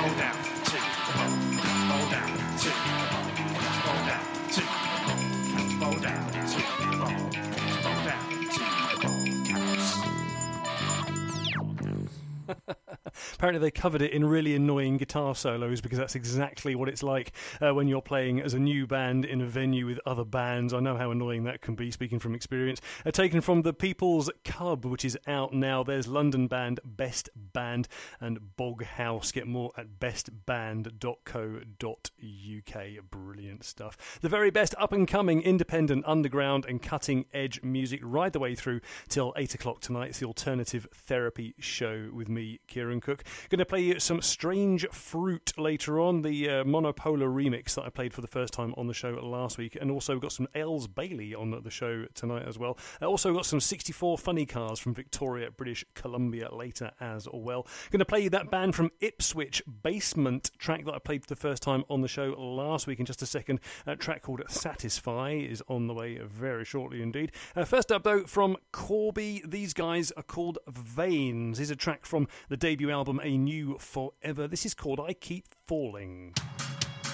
Roll down, two, roll down, two, roll down, two, roll down, two, roll down, two. Apparently they covered it in really annoying guitar solos because that's exactly what it's like when you're playing as a new band in a venue with other bands. I know how annoying that can be, speaking from experience. Taken from The People's Cub, which is out now. There's London band Best Band and Bog House. Get more at bestband.co.uk. Brilliant stuff. The very best up-and-coming, independent, underground and cutting-edge music right the way through till 8 o'clock tonight. It's the Alternative Therapy Show with me, Kieran Cook. Going to play you some Strange Fruit later on, the Monopolar remix that I played for the first time on the show last week, and also got some Els Bailey on the show tonight as well. Also got some 64 Funny Cars from Victoria, British Columbia later as well. Going to play you that band from Ipswich, Basement, track that I played for the first time on the show last week in just a second. A track called Satisfy is on the way very shortly indeed. First up though, from Corby, these guys are called Veins. Here's a track from the debut album A New Forever. This is called I Keep Falling.